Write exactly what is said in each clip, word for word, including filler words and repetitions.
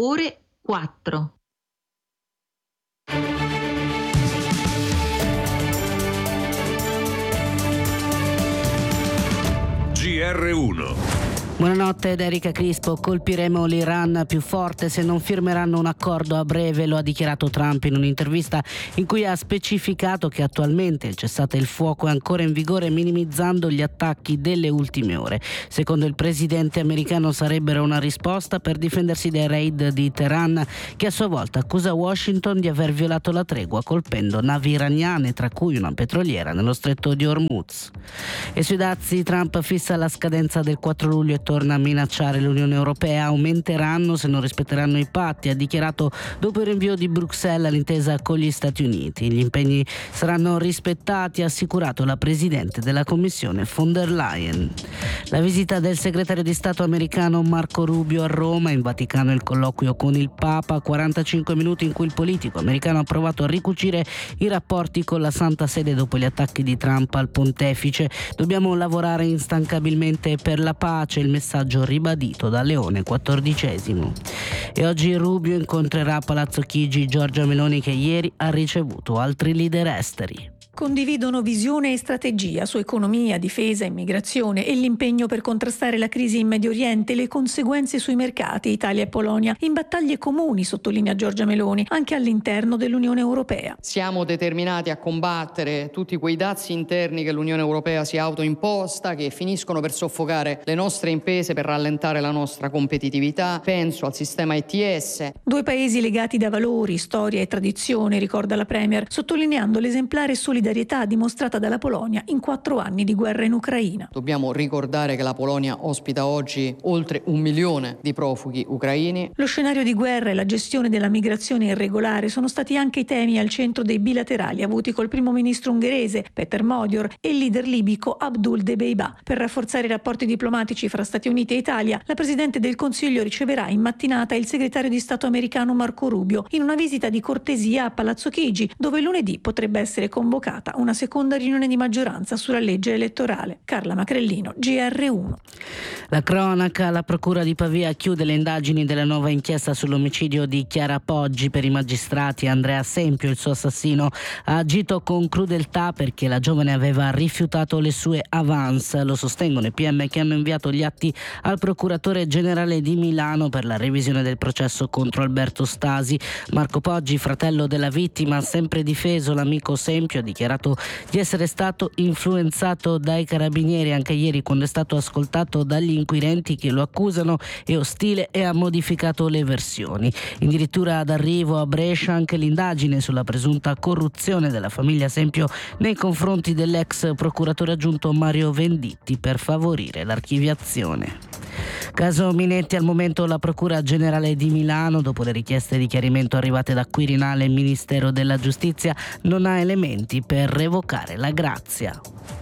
ore quattro. G R uno. Buonanotte ed Erika Crispo. Colpiremo l'Iran più forte se non firmeranno un accordo a breve, lo ha dichiarato Trump in un'intervista in cui ha specificato che attualmente il cessate il fuoco è ancora in vigore, minimizzando gli attacchi delle ultime ore. Secondo il presidente americano sarebbero una risposta per difendersi dai raid di Teheran, che a sua volta accusa Washington di aver violato la tregua colpendo navi iraniane, tra cui una petroliera nello stretto di Hormuz. E sui dazi Trump fissa la scadenza del quattro luglio e torna a minacciare l'Unione Europea. Aumenteranno se non rispetteranno i patti, ha dichiarato dopo il rinvio di Bruxelles all'intesa con gli Stati Uniti. Gli impegni saranno rispettati, ha assicurato la Presidente della Commissione von der Leyen. La visita del segretario di Stato americano Marco Rubio a Roma, in Vaticano il colloquio con il Papa, quarantacinque minuti in cui il politico americano ha provato a ricucire i rapporti con la Santa Sede dopo gli attacchi di Trump al pontefice. Dobbiamo lavorare instancabilmente per la pace, il messaggio ribadito da Leone quattordicesimo. E oggi Rubio incontrerà a Palazzo Chigi Giorgia Meloni, che ieri ha ricevuto altri leader esteri. Condividono visione e strategia su economia, difesa, immigrazione e l'impegno per contrastare la crisi in Medio Oriente e le conseguenze sui mercati Italia e Polonia, in battaglie comuni, sottolinea Giorgia Meloni, anche all'interno dell'Unione Europea. Siamo determinati a combattere tutti quei dazi interni che l'Unione Europea si è autoimposta, che finiscono per soffocare le nostre imprese, per rallentare la nostra competitività. Penso al sistema E T S. Due paesi legati da valori, storia e tradizione, ricorda la Premier, sottolineando l'esemplare solidarietà dimostrata dalla Polonia in quattro anni di guerra in Ucraina. Dobbiamo ricordare che la Polonia ospita oggi oltre un milione di profughi ucraini. Lo scenario di guerra e la gestione della migrazione irregolare sono stati anche i temi al centro dei bilaterali avuti col primo ministro ungherese Peter Modior e il leader libico Abdul Dbeibeh. Per rafforzare i rapporti diplomatici fra Stati Uniti e Italia, la Presidente del Consiglio riceverà in mattinata il segretario di Stato americano Marco Rubio in una visita di cortesia a Palazzo Chigi, dove lunedì potrebbe essere convocata una seconda riunione di maggioranza sulla legge elettorale. Carla Macrellino, G R uno. La cronaca, la procura di Pavia chiude le indagini della nuova inchiesta sull'omicidio di Chiara Poggi. Per i magistrati Andrea Sempio, il suo assassino, ha agito con crudeltà perché la giovane aveva rifiutato le sue avance. Lo sostengono i P M che hanno inviato gli atti al procuratore generale di Milano per la revisione del processo contro Alberto Stasi. Marco Poggi, fratello della vittima, ha sempre difeso l'amico Sempio, ha dichiarato di essere stato influenzato dai carabinieri anche ieri quando è stato ascoltato dagli inquirenti che lo accusano, è ostile e ha modificato le versioni. Addirittura d'arrivo a Brescia anche l'indagine sulla presunta corruzione della famiglia Sempio nei confronti dell'ex procuratore aggiunto Mario Venditti per favorire l'archiviazione. Caso Minetti, al momento la Procura Generale di Milano, dopo le richieste di chiarimento arrivate da Quirinale e il Ministero della Giustizia, non ha elementi per revocare la grazia.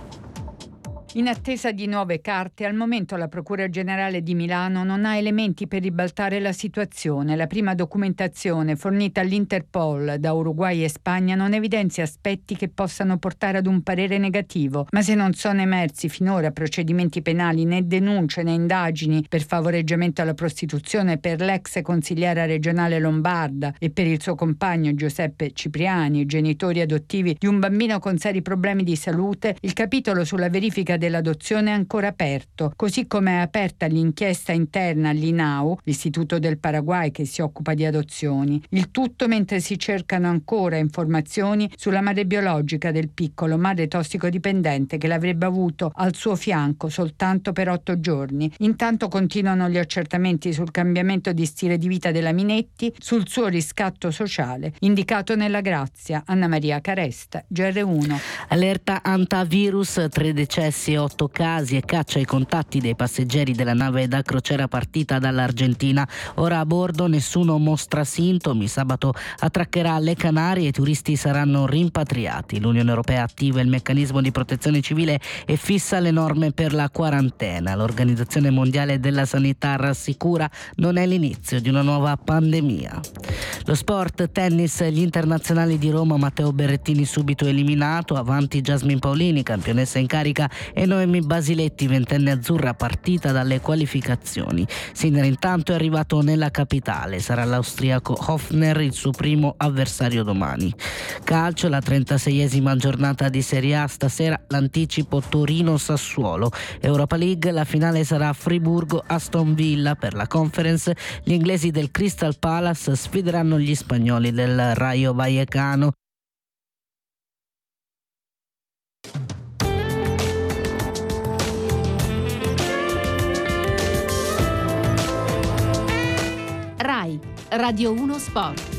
In attesa di nuove carte, al momento la Procura Generale di Milano non ha elementi per ribaltare la situazione. La prima documentazione fornita all'Interpol da Uruguay e Spagna non evidenzia aspetti che possano portare ad un parere negativo, ma se non sono emersi finora procedimenti penali né denunce né indagini per favoreggiamento alla prostituzione per l'ex consigliera regionale lombarda e per il suo compagno Giuseppe Cipriani, genitori adottivi di un bambino con seri problemi di salute, il capitolo sulla verifica dell'adozione è ancora aperto, così come è aperta l'inchiesta interna all'I N A U, l'Istituto del Paraguay che si occupa di adozioni. Il tutto mentre si cercano ancora informazioni sulla madre biologica del piccolo, madre tossicodipendente che l'avrebbe avuto al suo fianco soltanto per otto giorni. Intanto continuano gli accertamenti sul cambiamento di stile di vita della Minetti, sul suo riscatto sociale, indicato nella grazia. Anna Maria Caresta, G R uno. Allerta antivirus, tre decessi e otto casi e caccia ai contatti dei passeggeri della nave da crociera partita dall'Argentina. Ora a bordo nessuno mostra sintomi. Sabato attraccherà alle Canarie e i turisti saranno rimpatriati. L'Unione Europea attiva il meccanismo di protezione civile e fissa le norme per la quarantena. L'Organizzazione Mondiale della Sanità rassicura: non è l'inizio di una nuova pandemia. Lo sport, tennis, gli internazionali di Roma, Matteo Berrettini subito eliminato, avanti Jasmine Paolini, campionessa in carica, e Noemi Basiletti, ventenne azzurra partita dalle qualificazioni. Sinner intanto è arrivato nella capitale, sarà l'austriaco Hofner il suo primo avversario domani. Calcio, la trentaseiesima giornata di Serie A, stasera l'anticipo Torino-Sassuolo. Europa League, la finale sarà Friburgo-Aston Villa. Per la Conference gli inglesi del Crystal Palace sfideranno gli spagnoli del Rayo Vallecano. Rai Radio uno Sport.